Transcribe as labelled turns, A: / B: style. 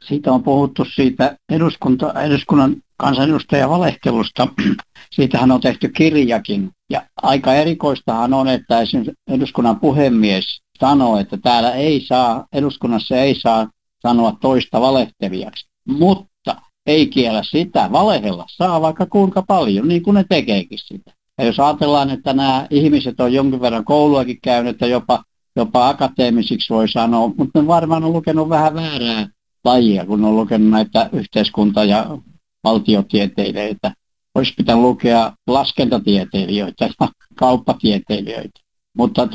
A: Siitä on puhuttu siitä eduskunnan kansanedustajan valehtelusta. Siitähän on tehty kirjakin. Ja aika erikoistahan on, että esimerkiksi eduskunnan puhemies sanoo, että eduskunnassa ei saa sanoa toista valehtelijaksi. Mutta ei kiellä sitä. Valehella saa vaikka kuinka paljon, niin kuin ne tekeekin sitä. Ja jos ajatellaan, että nämä ihmiset on jonkin verran kouluakin käynyt, että jopa akateemisiksi voi sanoa, mutta ne varmaan on lukenut vähän väärää lajia, kun on lukenut näitä yhteiskunta- ja valtiotieteilijöitä. Olisi pitänyt lukea laskentatieteilijöitä ja kauppatieteilijöitä. Mutta